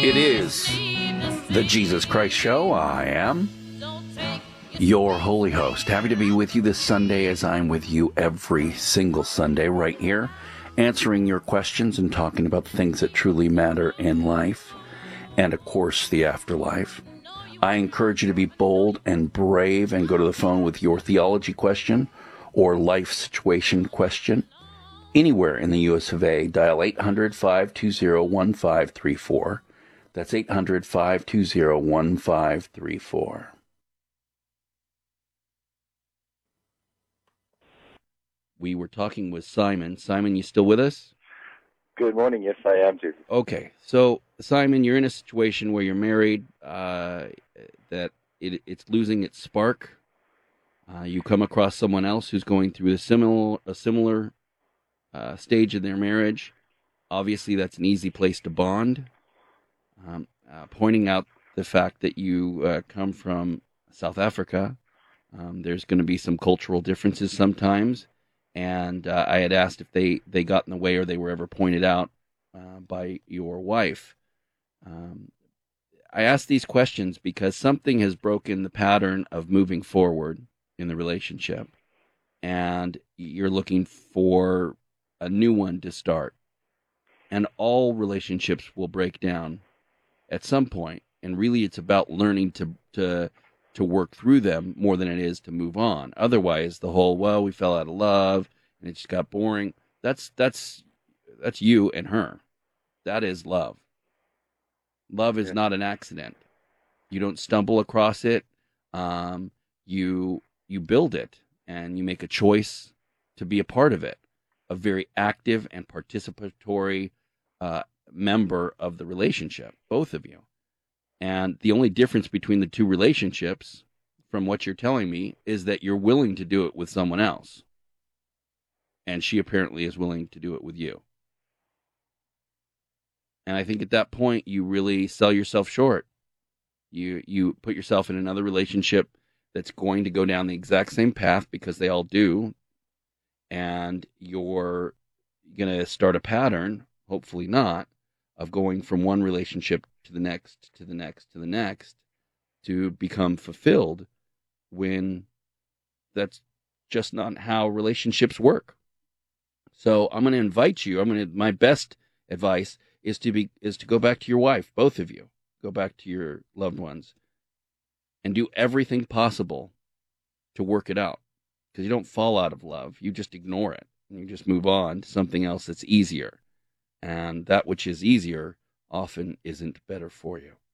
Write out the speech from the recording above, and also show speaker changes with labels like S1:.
S1: It is the Jesus Christ Show. I am your holy host. Happy to be with you this Sunday, as I'm with you every single Sunday right here, answering your questions and talking about the things that truly matter in life and, of course, the afterlife. I encourage you to be bold and brave and go to the phone with your theology question or life situation question. Anywhere in the U.S. of A, dial 800-520-1534. That's 800-520-1534. We were talking with Simon. Simon, you still with us?
S2: Good morning. Yes, I am, Jesus.
S1: Okay. So, Simon, you're in a situation where you're married, that it's losing its spark. You come across someone else who's going through a similar stage in their marriage. Obviously, that's an easy place to bond. Pointing out the fact that you come from South Africa, there's going to be some cultural differences sometimes, and I had asked if they got in the way or they were ever pointed out by your wife. I asked these questions because something has broken the pattern of moving forward in the relationship, and you're looking for a new one to start. And all relationships will break down at some point, and really it's about learning to work through them more than it is to move on. Otherwise, the whole, well, we fell out of love and it just got boring, that's you and her. That is love. Love is not an accident. You don't stumble across it. You build it, and you make a choice to be a part of it, a very active and participatory member of the relationship, both of you. And the only difference between the two relationships, from what you're telling me, is that you're willing to do it with someone else. And she apparently is willing to do it with you. And I think at that point, you really sell yourself short. You put yourself in another relationship that's going to go down the exact same path, because they all do. And you're going to start a pattern, hopefully not, of going from one relationship to the next, to the next, to the next, to become fulfilled, when that's just not how relationships work. So I'm going to invite you. My best advice is to go back to your wife, both of you. Go back to your loved ones and do everything possible to work it out. Because you don't fall out of love. You just ignore it. And you just move on to something else that's easier. And that which is easier often isn't better for you.